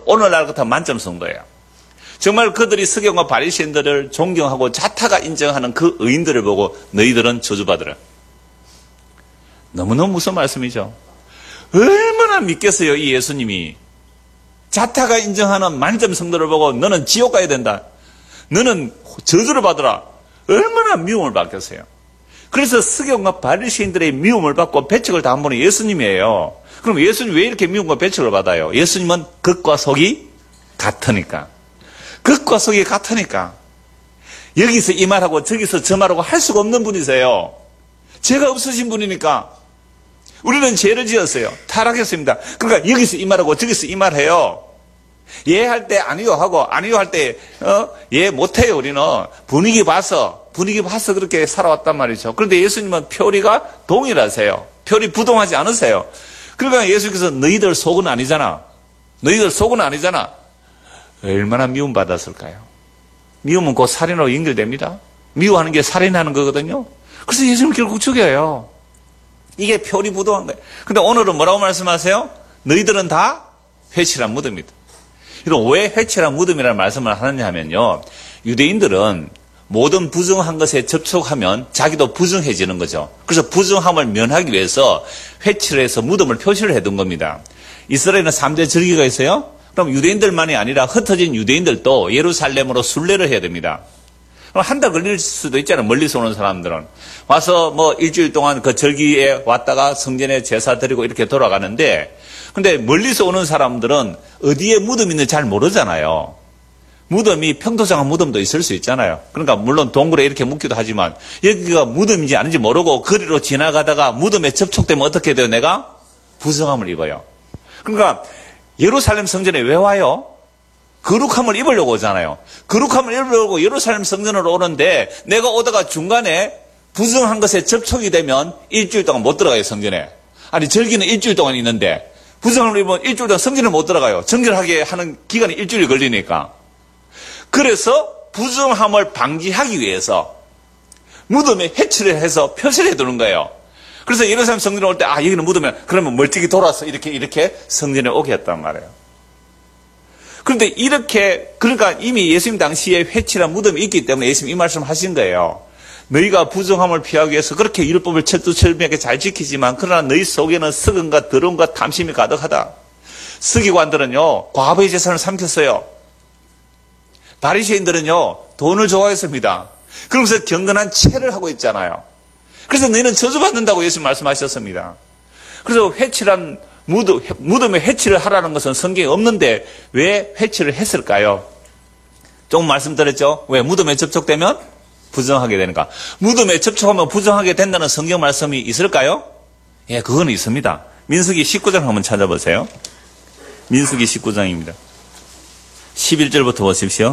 오늘날 같은 만점 성도예요. 정말 그들이 서기관과 바리새인들을 존경하고 자타가 인정하는 그 의인들을 보고 너희들은 저주받으라. 너무너무 무서운 말씀이죠. 얼마나 믿겠어요, 이 예수님이. 자타가 인정하는 만점 성도를 보고 너는 지옥 가야 된다. 너는 저주를 받으라. 얼마나 미움을 받겠어요. 그래서 서기관과 바리새인들의 미움을 받고 배척을 당한 분이 예수님이에요. 그럼 예수님 왜 이렇게 미움과 배척을 받아요? 예수님은 겉과 속이 같으니까. 겉과 속이 같으니까. 여기서 이 말하고 저기서 저 말하고 할 수가 없는 분이세요. 죄가 없으신 분이니까. 우리는 죄를 지었어요. 타락했습니다. 그러니까 여기서 이 말하고 저기서 이 말해요. 예 할 때 아니요 하고 아니요 할 때 예 못해요. 우리는 분위기 봐서 그렇게 살아왔단 말이죠. 그런데 예수님은 표리가 동일하세요. 표리 부동하지 않으세요. 그러니까 예수께서 너희들 속은 아니잖아. 얼마나 미움받았을까요? 미움은 곧 살인으로 연결됩니다. 미워하는 게 살인하는 거거든요. 그래서 예수님 결국 죽여요. 이게 표리 부동한 거예요. 근데 오늘은 뭐라고 말씀하세요? 너희들은 다 회칠한 무덤이다. 이런 왜 회칠한 무덤이라는 말씀을 하느냐 하면요. 유대인들은 모든 부정한 것에 접촉하면 자기도 부정해지는 거죠. 그래서 부정함을 면하기 위해서 회칠을 해서 무덤을 표시를 해둔 겁니다. 이스라엘은 3대 절기가 있어요. 그럼 유대인들만이 아니라 흩어진 유대인들도 예루살렘으로 순례를 해야 됩니다. 그럼 한 달 걸릴 수도 있잖아요. 멀리서 오는 사람들은. 와서 뭐 일주일 동안 그 절기에 왔다가 성전에 제사 드리고 이렇게 돌아가는데, 근데 멀리서 오는 사람들은 어디에 무덤이 있는지 잘 모르잖아요. 무덤이 평토장한 무덤도 있을 수 있잖아요. 그러니까 물론 동굴에 이렇게 묻기도 하지만 여기가 무덤인지 아닌지 모르고 거리로 지나가다가 무덤에 접촉되면 어떻게 돼요? 내가 부정함을 입어요. 그러니까 예루살렘 성전에 왜 와요? 거룩함을 입으려고 오잖아요. 거룩함을 입으려고 예루살렘 성전으로 오는데 내가 오다가 중간에 부정한 것에 접촉이 되면 일주일 동안 못 들어가요, 성전에. 아니, 절기는 일주일 동안 있는데 부정함을 입으면 일주일 동안 성전에 못 들어가요. 정결하게 하는 기간이 일주일이 걸리니까. 그래서 부정함을 방지하기 위해서 무덤에 해치를 해서 표시를 해두는 거예요. 그래서 예루살렘 성전에 올 때 여기는 무덤이야. 그러면 멀찍이 돌아서 이렇게 성전에 오게 했단 말이에요. 그런데 그러니까 이미 예수님 당시에 회칠한 무덤이 있기 때문에 예수님이 이 말씀을 하신 거예요. 너희가 부정함을 피하기 위해서 그렇게 율법을 철두철미하게 잘 지키지만 그러나 너희 속에는 썩음과 더러움과 탐심이 가득하다. 서기관들은요, 과부의 재산을 삼켰어요. 바리새인들은요, 돈을 좋아했습니다. 그러면서 경건한 체를 하고 있잖아요. 그래서 너희는 저주받는다고 예수님 말씀하셨습니다. 그래서 회칠한 무덤에 회칠을 하라는 것은 성경에 없는데 왜 회칠을 했을까요? 조금 말씀드렸죠? 왜? 무덤에 접촉되면 부정하게 되니까. 무덤에 접촉하면 부정하게 된다는 성경 말씀이 있을까요? 예, 그건 있습니다. 민수기 19장 한번 찾아보세요. 민수기 19장입니다. 11절부터 보십시오.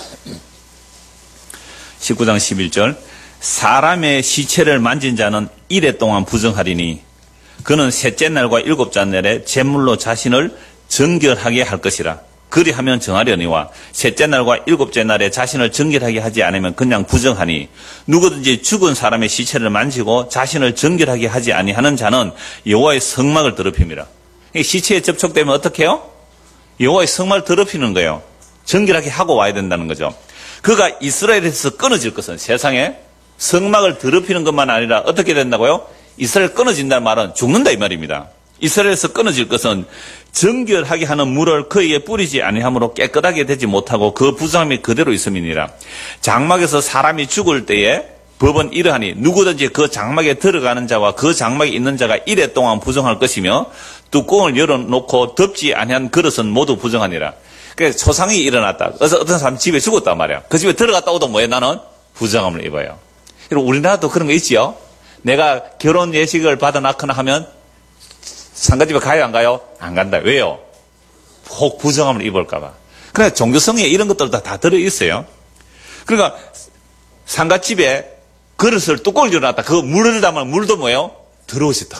19장 11절. 사람의 시체를 만진 자는 이래 동안 부정하리니 그는 셋째 날과 일곱째 날에 제물로 자신을 정결하게 할 것이라. 그리하면 정하려니와 셋째 날과 일곱째 날에 자신을 정결하게 하지 않으면 그냥 부정하니 누구든지 죽은 사람의 시체를 만지고 자신을 정결하게 하지 아니하는 자는 여호와의 성막을 더럽힙니다. 시체에 접촉되면 어떻게 해요? 여호와의 성막을 더럽히는 거예요. 정결하게 하고 와야 된다는 거죠. 그가 이스라엘에서 끊어질 것은 세상에 성막을 더럽히는 것만 아니라 어떻게 된다고요? 이스라엘 끊어진다는 말은 죽는다 이 말입니다. 이스라엘에서 끊어질 것은 정결하게 하는 물을 그에게 뿌리지 아니하므로 깨끗하게 되지 못하고 그 부정함이 그대로 있음이니라. 장막에서 사람이 죽을 때에 법은 이러하니 누구든지 그 장막에 들어가는 자와 그 장막에 있는 자가 이래 동안 부정할 것이며 뚜껑을 열어놓고 덮지 아니한 그릇은 모두 부정하니라. 그래서 초상이 일어났다. 그래서 어떤 사람이 집에 죽었단 말이야. 그 집에 들어갔다 오도 뭐해? 나는 부정함을 입어요. 우리나라도 그런 거 있지요? 내가 결혼 예식을 받아 낳거나 하면 상가집에 가요, 안 가요? 안 간다. 왜요? 혹 부정함을 입을까봐. 그러니까 종교성에 이런 것들도 다 들어있어요. 그러니까 상가집에 그릇을 뚜껑을 열어놨다. 그거 물을 담으면 물도 뭐예요? 더러워졌다.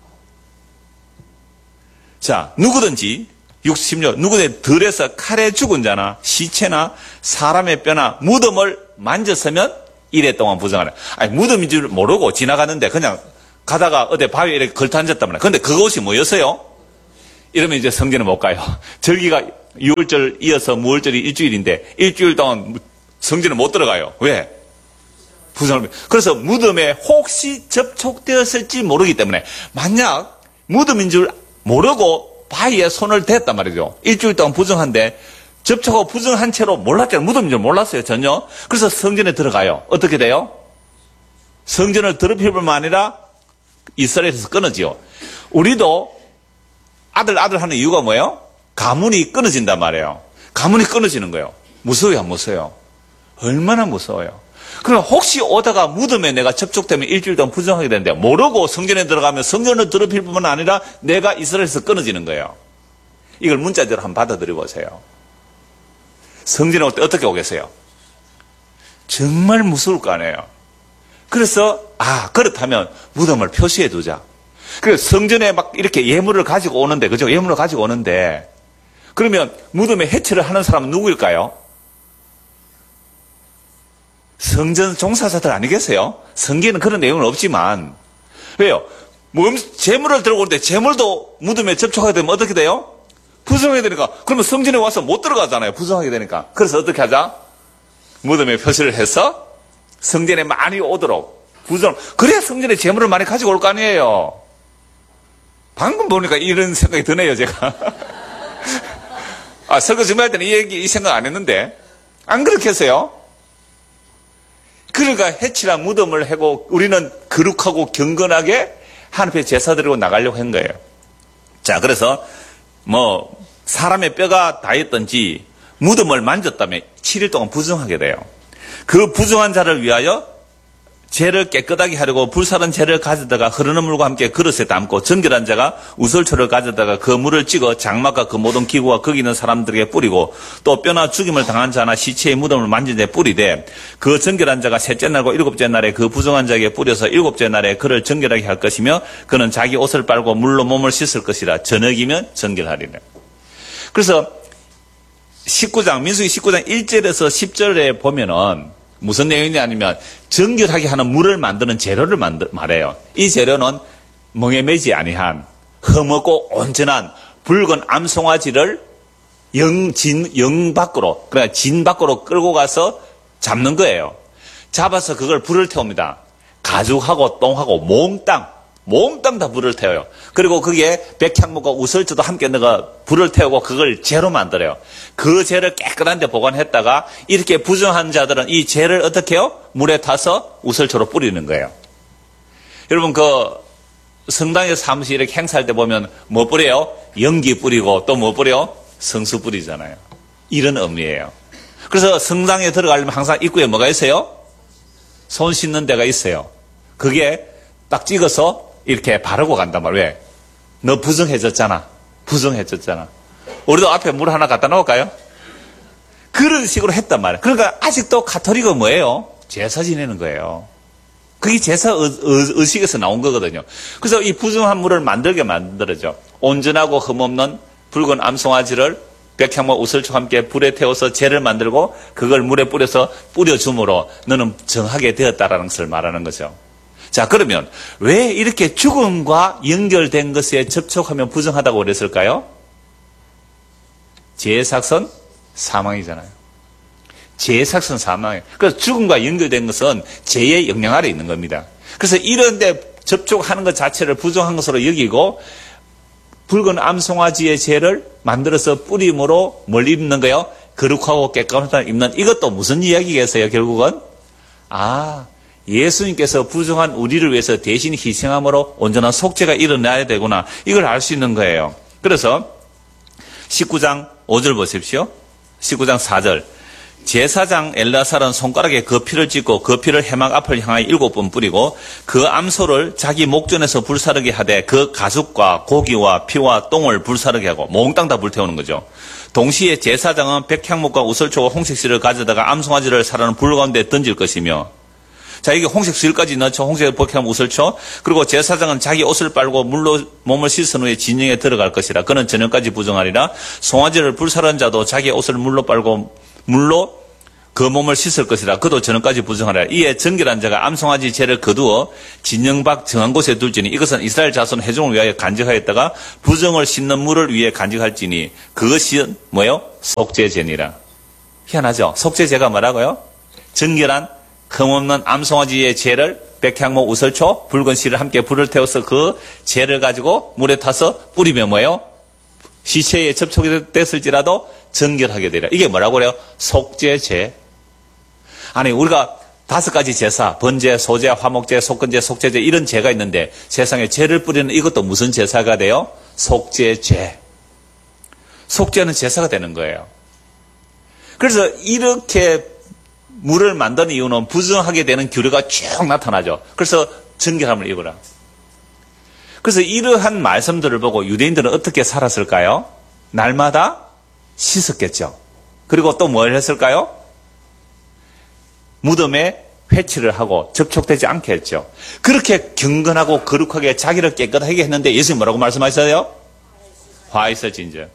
자, 누구든지 60년 누구든지 들에서 칼에 죽은 자나 시체나 사람의 뼈나 무덤을 만졌으면 이래 동안 부정하라. 아니, 무덤인 줄 모르고 지나가는데 그냥 가다가 어디 바위에 이렇게 걸터 앉았단 말이야. 근데 그것이 뭐였어요? 이러면 이제 성전에 못 가요. 절기가 6월절 이어서 무월절이 일주일인데 일주일 동안 성전에 못 들어가요. 왜? 부정을. 그래서 무덤에 혹시 접촉되었을지 모르기 때문에 만약 무덤인 줄 모르고 바위에 손을 댔단 말이죠. 일주일 동안 부정한데 접촉하고 부정한 채로 몰랐잖아요. 무덤인 줄 몰랐어요. 전혀. 그래서 성전에 들어가요. 어떻게 돼요? 성전을 더럽힐 뿐만 아니라 이스라엘에서 끊어지요. 우리도 아들 하는 이유가 뭐예요? 가문이 끊어진단 말이에요. 가문이 끊어지는 거예요. 무서워요, 안 무서워요? 얼마나 무서워요. 그럼 혹시 오다가 무덤에 내가 접촉되면 일주일 동안 부정하게 되는데 모르고 성전에 들어가면 성전을 더럽힐 뿐만 아니라 내가 이스라엘에서 끊어지는 거예요. 이걸 문자대로 한번 받아들여 보세요. 성전에 올 때 어떻게 오겠어요? 정말 무서울 거 아니에요. 그래서 그렇다면 무덤을 표시해 두자. 그래서 성전에 막 이렇게 예물을 가지고 오는데, 그죠? 예물을 가지고 오는데 그러면 무덤에 해체를 하는 사람은 누구일까요? 성전 종사자들 아니겠어요? 성경에는 그런 내용은 없지만. 왜요? 재물을 들고 오는데 재물도 무덤에 접촉하게 되면 어떻게 돼요? 부정하게 되니까. 그러면 성전에 와서 못 들어가잖아요. 부정하게 되니까. 그래서 어떻게 하자? 무덤에 표시를 해서 성전에 많이 오도록 부정. 그래야 성전에 재물을 많이 가지고 올 거 아니에요. 방금 보니까 이런 생각이 드네요, 제가. 설교 준비할 때는 이 생각 안 했는데. 안 그렇게 했어요? 그러니까 해치라 무덤을 해고 우리는 거룩하고 경건하게 하나님 앞에 제사 드리고 나가려고 한 거예요. 자, 그래서 사람의 뼈가 닿았던지 무덤을 만졌다면 7일 동안 부정하게 돼요. 그 부정한 자를 위하여 죄를 깨끗하게 하려고 불사른 재를 가져다가 흐르는 물과 함께 그릇에 담고 정결한 자가 우설초를 가져다가 그 물을 찍어 장막과 그 모든 기구와 거기 있는 사람들에게 뿌리고 또 뼈나 죽임을 당한 자나 시체의 무덤을 만진 데 뿌리되 그 정결한 자가 셋째 날과 일곱째 날에 그 부정한 자에게 뿌려서 일곱째 날에 그를 정결하게 할 것이며 그는 자기 옷을 빨고 물로 몸을 씻을 것이라 저녁이면 정결하리라. 그래서 19장 민수기 19장 1절에서 10절에 보면은 무슨 내용이냐 아니면 정결하게 하는 물을 만드는 재료를 말해요. 이 재료는 멍에 매지 아니한 흠없고 온전한 붉은 암송아지를 영 밖으로, 그러니까 진 밖으로 끌고 가서 잡는 거예요. 잡아서 그걸 불을 태웁니다. 가죽하고 똥하고 몽땅 다 불을 태워요. 그리고 거기에 백향목과 우설초도 함께 넣어 불을 태우고 그걸 재로 만들어요. 그 재를 깨끗한 데 보관했다가 이렇게 부정한 자들은 이 재를 어떻게 해요? 물에 타서 우설초로 뿌리는 거예요. 여러분 성당에서 사무실 이렇게 행사할 때 보면 뭐 뿌려요? 연기 뿌리고 또 뭐 뿌려요? 성수 뿌리잖아요. 이런 의미예요. 그래서 성당에 들어가려면 항상 입구에 뭐가 있어요? 손 씻는 데가 있어요. 그게 딱 찍어서 이렇게 바르고 간단 말이에요. 왜? 너 부정해졌잖아. 우리도 앞에 물 하나 갖다 놓을까요? 그런 식으로 했단 말이에요. 그러니까 아직도 가톨릭은 뭐예요? 제사 지내는 거예요. 그게 제사 의식에서 나온 거거든요. 그래서 이 부정한 물을 만들게 만들어져. 온전하고 흠없는 붉은 암송아지를 백향목 우설초와 함께 불에 태워서 재를 만들고 그걸 물에 뿌려서 뿌려줌으로 너는 정하게 되었다라는 것을 말하는 거죠. 자, 그러면 왜 이렇게 죽음과 연결된 것에 접촉하면 부정하다고 그랬을까요? 죄의 삭선 사망이잖아요. 죄의 삭선 사망이에요. 그래서 죽음과 연결된 것은 죄의 영향 아래 있는 겁니다. 그래서 이런 데 접촉하는 것 자체를 부정한 것으로 여기고 붉은 암송아지의 죄를 만들어서 뿌림으로 뭘 입는 거요? 거룩하고 깨끗한 사람 입는. 이것도 무슨 이야기겠어요, 결국은? 예수님께서 부정한 우리를 위해서 대신 희생함으로 온전한 속죄가 일어나야 되구나. 이걸 알 수 있는 거예요. 그래서 19장 5절 보십시오. 19장 4절. 제사장 엘라살은 손가락에 그 피를 찍고 그 피를 회막 앞을 향하여 7번 뿌리고 그 암소를 자기 목전에서 불사르게 하되 그 가죽과 고기와 피와 똥을 불사르게 하고 몽땅 다 불태우는 거죠. 동시에 제사장은 백향목과 우설초와 홍색실을 가져다가 암송아지를 사르는 불 가운데 던질 것이며, 자, 이게 홍색실까지 넣죠. 홍색 백향목 우설초. 그리고 제사장은 자기 옷을 빨고 물로 몸을 씻은 후에 진영에 들어갈 것이라. 그는 저녁까지 부정하리라. 송아지를 불사른 자도 자기 옷을 물로 빨고 물로 그 몸을 씻을 것이라. 그도 저녁까지 부정하라. 이에 정결한 자가 암송아지 죄를 거두어 진영 밖 정한 곳에 둘지니 이것은 이스라엘 자손 회중을 위하여 간직하였다가 부정을 씻는 물을 위해 간직할지니 그것이 뭐예요? 속죄죄니라. 희한하죠? 속죄죄가 뭐라고요? 정결한 흠없는 암송아지의 죄를 백향목, 우설초, 붉은 실을 함께 불을 태워서 그 죄를 가지고 물에 타서 뿌리면 뭐예요? 시체에 접촉이 됐을지라도 정결하게 되리라. 이게 뭐라고 그래요? 속죄죄. 아니 우리가 5가지 제사, 번제, 소제, 화목제, 속건제, 속죄제 이런 제가 있는데 세상에 죄를 뿌리는 이것도 무슨 제사가 돼요? 속죄죄. 속죄는 제사가 되는 거예요. 그래서 이렇게 물을 만드는 이유는 부정하게 되는 규례가 쭉 나타나죠. 그래서 정결함을 입으라. 그래서 이러한 말씀들을 보고 유대인들은 어떻게 살았을까요? 날마다 씻었겠죠. 그리고 또 뭘 했을까요? 무덤에 회치를 하고 접촉되지 않게 했죠. 그렇게 경건하고 거룩하게 자기를 깨끗하게 했는데 예수님 뭐라고 말씀하셨어요? 화 있을진저.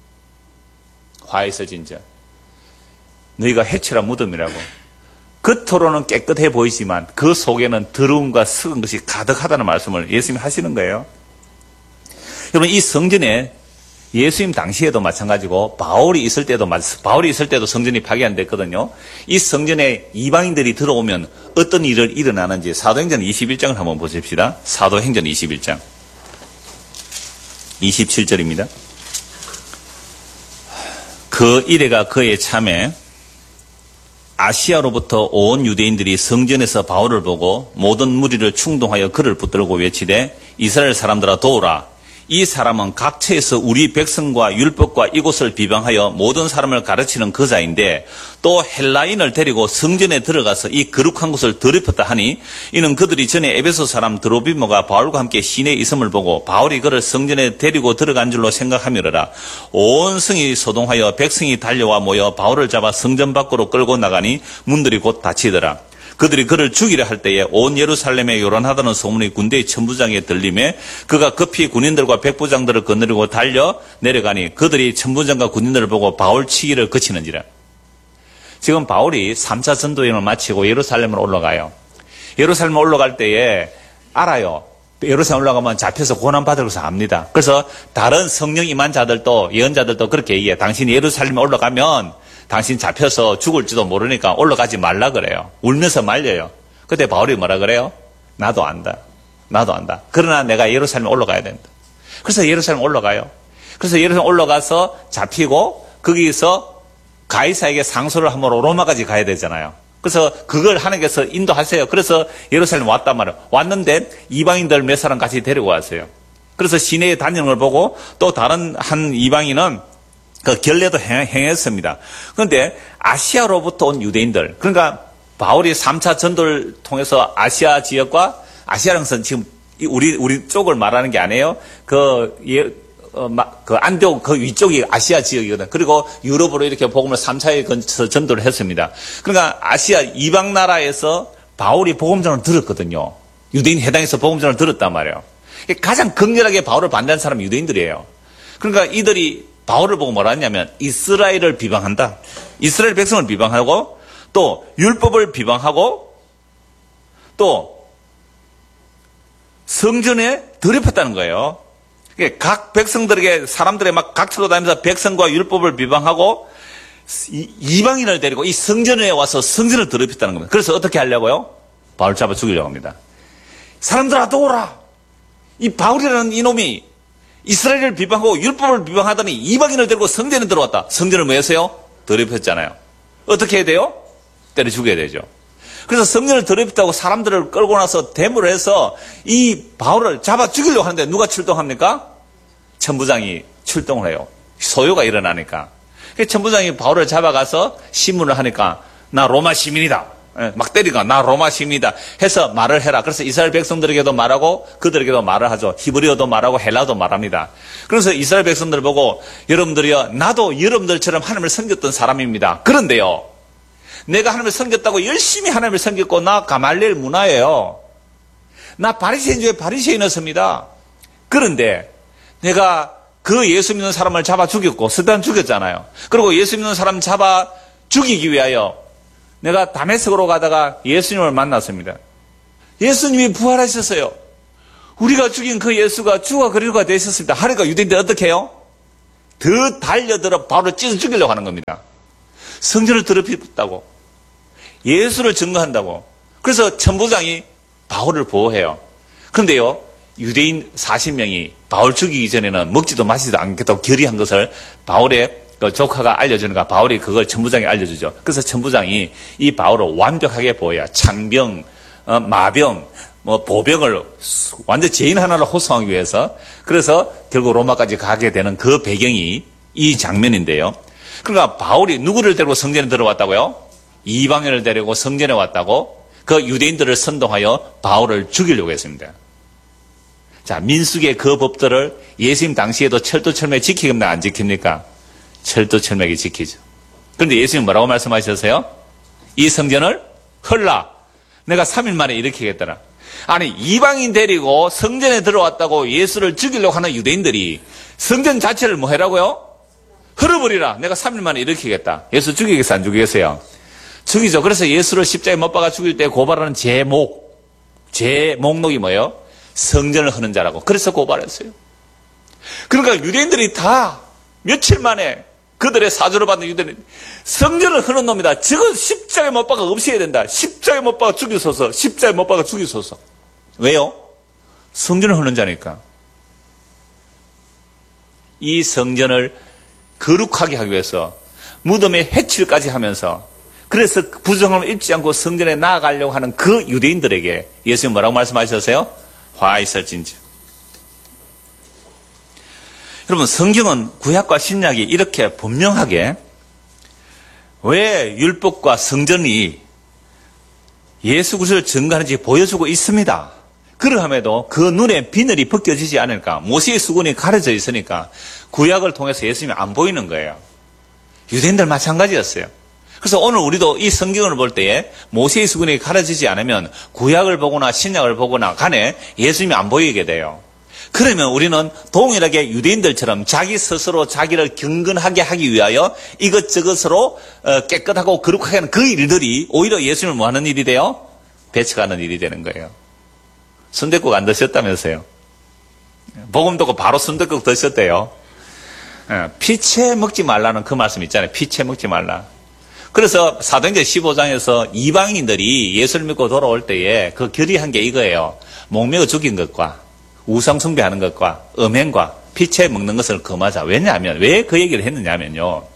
화 있을진저. 너희가 해치라 무덤이라고. 겉으로는 깨끗해 보이지만 그 속에는 더러움과 썩은 것이 가득하다는 말씀을 예수님이 하시는 거예요. 여러분 이 성전에 예수님 당시에도 마찬가지고 바울이 있을 때도 성전이 파괴 안 됐거든요. 이 성전에 이방인들이 들어오면 어떤 일을 일어나는지 사도행전 21장을 한번 보십시다. 사도행전 21장 27절입니다. 그 이래가 그의 참에 아시아로부터 온 유대인들이 성전에서 바울을 보고 모든 무리를 충동하여 그를 붙들고 외치되 이스라엘 사람들아 도우라. 이 사람은 각처에서 우리 백성과 율법과 이곳을 비방하여 모든 사람을 가르치는 거자인데 또 헬라인을 데리고 성전에 들어가서 이 거룩한 곳을 더럽혔다 하니 이는 그들이 전에 에베소 사람 드로비모가 바울과 함께 시내에 있음을 보고 바울이 그를 성전에 데리고 들어간 줄로 생각하미르라. 온 성이 소동하여 백성이 달려와 모여 바울을 잡아 성전 밖으로 끌고 나가니 문들이 곧 닫히더라. 그들이 그를 죽이려 할 때에 온 예루살렘에 요란하다는 소문이 군대의 천부장에 들림에 그가 급히 군인들과 백부장들을 거느리고 달려 내려가니 그들이 천부장과 군인들을 보고 바울 치기를 그치는지라. 지금 바울이 3차 전도여행을 마치고 예루살렘으로 올라가요. 예루살렘 올라갈 때에 알아요. 예루살렘 올라가면 잡혀서 고난받을 것을 압니다. 그래서 다른 성령 임한 자들도 예언자들도 그렇게 얘기해요. 당신이 예루살렘에 올라가면 당신 잡혀서 죽을지도 모르니까 올라가지 말라 그래요. 울면서 말려요. 그때 바울이 뭐라 그래요? 나도 안다. 나도 안다. 그러나 내가 예루살렘에 올라가야 된다. 그래서 예루살렘 올라가요. 그래서 예루살렘 올라가서 잡히고 거기서 가이사에게 상소를 하므로 로마까지 가야 되잖아요. 그래서 그걸 하나님께서 인도하세요. 그래서 예루살렘 왔단 말이에요. 왔는데 이방인들 몇 사람 같이 데리고 왔어요. 그래서 시내에 다니는 걸 보고 또 다른 한 이방인은 그 결례도 행했습니다. 그런데 아시아로부터 온 유대인들, 그러니까 바울이 3차 전도를 통해서 아시아 지역과 아시아라는 것은 지금 우리 쪽을 말하는 게 아니에요. 그 안디옥 그 위쪽이 아시아 지역이거든. 그리고 유럽으로 이렇게 복음을 3차에 전도를 했습니다. 그러니까 아시아 이방 나라에서 바울이 복음전을 들었거든요. 유대인 해당에서 복음전을 들었단 말이에요. 가장 극렬하게 바울을 반대한 사람이 유대인들이에요. 그러니까 이들이 바울을 보고 뭐라 했냐면 이스라엘을 비방한다. 이스라엘 백성을 비방하고 또 율법을 비방하고 또 성전에 더럽혔다는 거예요. 각 백성들에게 사람들의 막 각처로 다니면서 백성과 율법을 비방하고 이방인을 데리고 이 성전에 와서 성전을 더럽혔다는 겁니다. 그래서 어떻게 하려고요? 바울 잡아 죽이려고 합니다. 사람들아 도우라. 이 바울이라는 이놈이 이스라엘을 비방하고 율법을 비방하더니 이방인을 데리고 성전에 들어왔다. 성전을 뭐 했어요? 더럽혔잖아요. 어떻게 해야 돼요? 때려 죽여야 되죠. 그래서 성전을 더럽혔다고 사람들을 끌고 나서 데모를 해서 이 바울을 잡아 죽이려고 하는데 누가 출동합니까? 천부장이 출동을 해요. 소요가 일어나니까. 천부장이 바울을 잡아가서 신문을 하니까 나 로마 시민이다. 막 때리가 나 로마 시민이다 해서 말을 해라. 그래서 이스라엘 백성들에게도 말하고 그들에게도 말을 하죠. 히브리어도 말하고 헬라어도 말합니다. 그래서 이스라엘 백성들을 보고 여러분들이요, 나도 여러분들처럼 하나님을 섬겼던 사람입니다. 그런데요, 내가 하나님을 섬겼다고 열심히 하나님을 섬겼고 나 가말리엘 문화예요. 나 바리새인 중에 바리새인이었습니다. 그런데 내가 그 예수 믿는 사람을 잡아 죽였고 스단 죽였잖아요. 그리고 예수 믿는 사람 잡아 죽이기 위하여 내가 다메섹으로 가다가 예수님을 만났습니다. 예수님이 부활하셨어요. 우리가 죽인 그 예수가 주와 그리스도가 되셨습니다. 하니까 유대인들 어떻게 해요? 더 달려들어 바로 찢어 죽이려고 하는 겁니다. 성전을 더럽혔다고, 예수를 증거한다고. 그래서 천부장이 바울을 보호해요. 그런데요, 유대인 40명이 바울 죽이기 전에는 먹지도 마시지도 않겠다고 결의한 것을 바울의 그 조카가 알려주는가, 바울이 그걸 천부장이 알려주죠. 그래서 천부장이 이 바울을 완벽하게 보호해요. 창병, 마병, 보병을 완전 죄인 하나를 호송하기 위해서. 그래서 결국 로마까지 가게 되는 그 배경이 이 장면인데요. 그러니까 바울이 누구를 데리고 성전에 들어왔다고요? 이방인을 데리고 성전에 왔다고 그 유대인들을 선동하여 바울을 죽이려고 했습니다. 자, 민수기의 그 법들을 예수님 당시에도 철두철미하게 지키겠나 안 지킵니까? 철두철미하게 지키죠. 그런데 예수님 뭐라고 말씀하셨어요? 이 성전을 헐라, 내가 3일 만에 일으키겠더라. 아니, 이방인 데리고 성전에 들어왔다고 예수를 죽이려고 하는 유대인들이 성전 자체를 뭐 해라고요? 헐어버리라, 내가 3일 만에 일으키겠다. 예수 죽이겠어요, 안 죽이겠어요? 죽이죠. 그래서 예수를 십자가에 못 박아 죽일 때 고발하는 제 목록이 뭐예요? 성전을 허는 자라고. 그래서 고발했어요. 그러니까 유대인들이 다 며칠 만에 그들의 사주를 받는 유대인, 성전을 허는 놈이다, 저거 십자가에 못 박아 없애야 된다, 십자가에 못 박아 죽이소서, 십자가에 못 박아 죽이소서. 왜요? 성전을 허는 자니까. 이 성전을 거룩하게 하기 위해서 무덤에 해칠까지 하면서, 그래서 부정함을 입지 않고 성전에 나아가려고 하는 그 유대인들에게 예수님 뭐라고 말씀하셨어요? 화 있을진지. 여러분, 성경은 구약과 신약이 이렇게 분명하게 왜 율법과 성전이 예수 그리스도를 증거하는지 보여주고 있습니다. 그러함에도 그 눈에 비늘이 벗겨지지 않을까? 모세의 수건이 가려져 있으니까 구약을 통해서 예수님이 안 보이는 거예요. 유대인들 마찬가지였어요. 그래서 오늘 우리도 이 성경을 볼 때에 모세의 수건이 가려지지 않으면 구약을 보거나 신약을 보거나 간에 예수님이 안 보이게 돼요. 그러면 우리는 동일하게 유대인들처럼 자기 스스로 자기를 경건하게 하기 위하여 이것저것으로 깨끗하고 거룩하게 하는 그 일들이 오히려 예수님을 뭐 하는 일이 돼요? 배척하는 일이 되는 거예요. 순댓국 안 드셨다면서요? 복음 듣고 바로 순댓국 드셨대요. 피채 먹지 말라는 그 말씀 있잖아요. 피채 먹지 말라. 그래서 사도행전 15장에서 이방인들이 예수를 믿고 돌아올 때에 그 결의한 게 이거예요. 목매어 죽인 것과 우상 숭배하는 것과 음행과 피채 먹는 것을 금하자. 왜냐하면, 왜 그 얘기를 했느냐면요,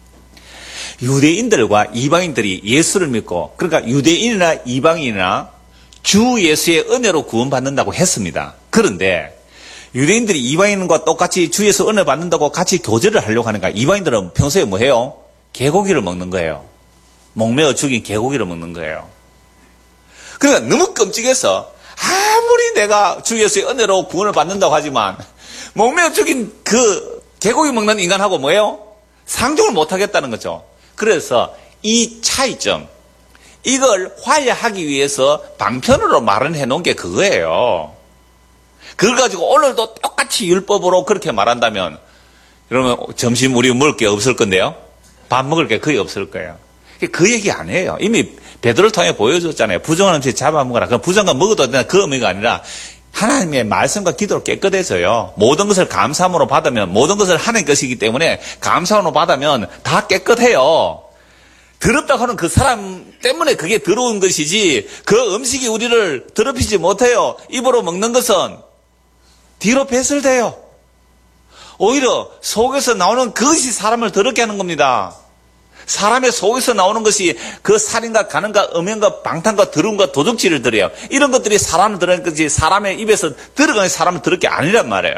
유대인들과 이방인들이 예수를 믿고, 그러니까 유대인이나 이방인이나 주 예수의 은혜로 구원받는다고 했습니다. 그런데 유대인들이 이방인과 똑같이 주 예수 은혜 받는다고 같이 교제를 하려고 하는가? 이방인들은 평소에 뭐 해요? 개고기를 먹는 거예요. 목매어 죽인 개고기를 먹는 거예요. 그러니까 너무 끔찍해서 아무리 내가 주 예수의 은혜로 구원을 받는다고 하지만 목매어 죽인 그 개고기 먹는 인간하고 뭐예요? 상종을 못하겠다는 거죠. 그래서 이 차이점, 이걸 화해하기 위해서 방편으로 말을 해놓은 게 그거예요. 그걸 가지고 오늘도 똑같이 율법으로 그렇게 말한다면 여러분 점심 우리 먹을 게 없을 건데요. 밥 먹을 게 거의 없을 거예요. 그 얘기 안 해요. 이미 베드로를 통해 보여줬잖아요. 부정한 음식 잡아먹어라. 그 부정한 거 먹어도 된다. 그 의미가 아니라 하나님의 말씀과 기도로 깨끗해져요. 모든 것을 감사함으로 받으면, 모든 것을 하나님 것이기 때문에 감사함으로 받으면 다 깨끗해요. 더럽다고 하는 그 사람 때문에 그게 더러운 것이지, 그 음식이 우리를 더럽히지 못해요. 입으로 먹는 것은 뒤로 배설돼요. 오히려 속에서 나오는 그것이 사람을 더럽게 하는 겁니다. 사람의 속에서 나오는 것이 그 살인과 간음과 음행과 방탕과 더러움과 도둑질을 들여요. 이런 것들이 사람을 더러운 것이 사람의 입에서 들어가는 사람을 더럽게 아니란 말이에요.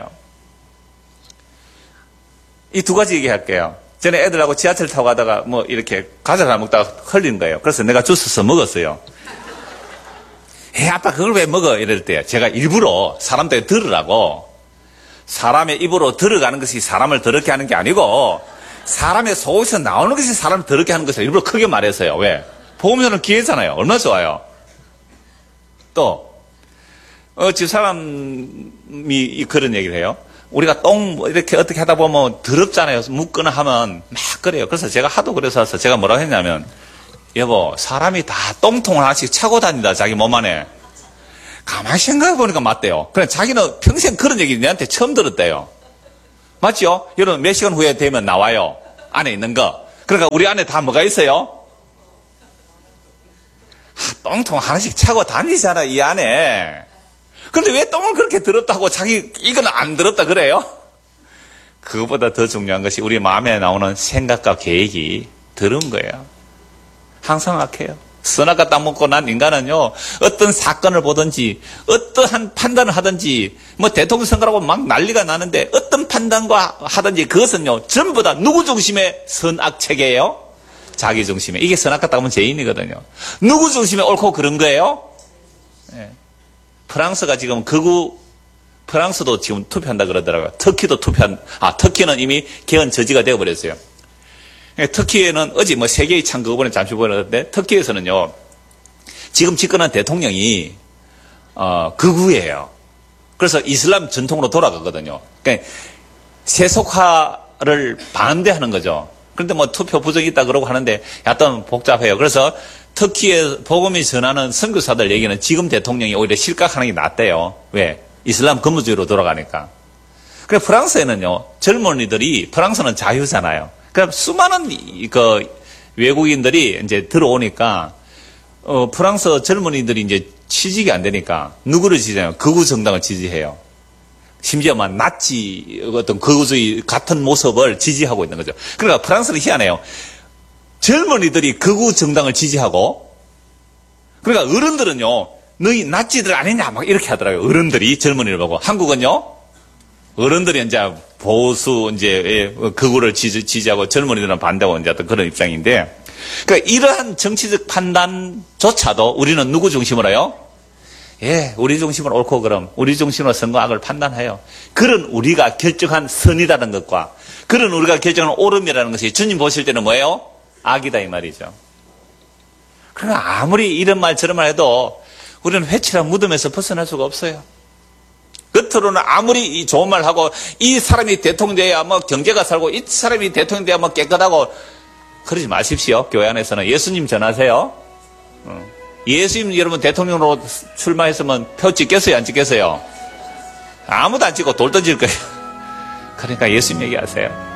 이 두 가지 얘기할게요. 전에 애들하고 지하철 타고 가다가 뭐 이렇게 과자를 하나 먹다가 흘린 거예요. 그래서 내가 주워서 먹었어요. 아빠 그걸 왜 먹어? 이럴 때 제가 일부러 사람들이 들으라고, 사람의 입으로 들어가는 것이 사람을 더럽게 하는 게 아니고 사람의 속에서 나오는 것이 사람을 더럽게 하는 것을 일부러 크게 말했어요. 왜? 보면은 기회잖아요. 얼마나 좋아요. 또 집사람이 그런 얘기를 해요. 우리가 똥 이렇게 어떻게 하다 보면 더럽잖아요. 묻거나 하면 막 그래요. 그래서 제가 하도 그래서 제가 뭐라고 했냐면, 여보, 사람이 다 똥통을 하나씩 차고 다닌다, 자기 몸 안에. 가만히 생각해보니까 맞대요. 그래, 자기는 평생 그런 얘기 내한테 처음 들었대요. 맞죠? 여러분, 몇 시간 후에 되면 나와요. 안에 있는 거. 그러니까 우리 안에 다 뭐가 있어요? 똥통 하나씩 차고 다니잖아, 이 안에. 그런데 왜 똥을 그렇게 더럽다고 자기, 이건 안 더럽다 그래요? 그것보다 더 중요한 것이 우리 마음에 나오는 생각과 계획이 더러운 거예요. 항상 악해요. 선악과 따먹고 난 인간은요, 어떤 사건을 보든지, 어떠한 판단을 하든지, 뭐 대통령 선거라고 막 난리가 나는데, 어떤 판단과 하든지 그것은요, 전부 다 누구 중심의 선악 체계예요? 자기 중심에. 이게 선악과 따먹은 죄인이거든요. 누구 중심에 옳고 그런 거예요? 네. 프랑스가 지금 프랑스도 지금 투표한다 그러더라고요. 터키도 터키는 이미 개헌 저지가 되어버렸어요. 터키에는 어제 뭐 세계의 창 그거는 잠시 보였는데, 터키에서는요, 지금 집권한 대통령이, 극우예요. 그래서 이슬람 전통으로 돌아가거든요. 그러니까 세속화를 반대하는 거죠. 그런데 뭐 투표 부정이 있다 그러고 하는데, 약간 복잡해요. 그래서 터키에 복음이 전하는 선교사들 얘기는 지금 대통령이 오히려 실각하는 게 낫대요. 왜? 이슬람 근무주의로 돌아가니까. 그래, 프랑스에는요, 젊은이들이, 프랑스는 자유잖아요. 그러니까 수많은 외국인들이 이제 들어오니까 프랑스 젊은이들이 이제 취직이 안 되니까 누구를 지지해요? 극우 정당을 지지해요. 심지어 막 나치 어떤 극우주의 같은 모습을 지지하고 있는 거죠. 그러니까 프랑스는 희한해요. 젊은이들이 극우 정당을 지지하고, 그러니까 어른들은요, 너희 나치들 아니냐 막 이렇게 하더라고요. 어른들이 젊은이를 보고. 한국은요, 어른들이 이제 보수, 이제, 극우를 지지하고 젊은이들은 반대하고 이제 어떤 그런 입장인데, 그러니까 이러한 정치적 판단조차도 우리는 누구 중심으로 해요? 예, 우리 중심으로 옳고 그름, 우리 중심으로 선과 악을 판단해요. 그런 우리가 결정한 선이라는 것과, 그런 우리가 결정한 옳음이라는 것이 주님 보실 때는 뭐예요? 악이다, 이 말이죠. 그러니까 아무리 이런 말 저런 말 해도 우리는 회칠한 무덤에서 벗어날 수가 없어요. 겉으로는 아무리 좋은 말 하고, 이 사람이 대통령 돼야 뭐 경제가 살고, 이 사람이 대통령 돼야 뭐 깨끗하고, 그러지 마십시오. 교회 안에서는 예수님 전하세요. 예수님 여러분 대통령으로 출마했으면 표 찍겠어요, 안 찍겠어요? 아무도 안 찍고 돌 던질 거예요. 그러니까 예수님 얘기하세요.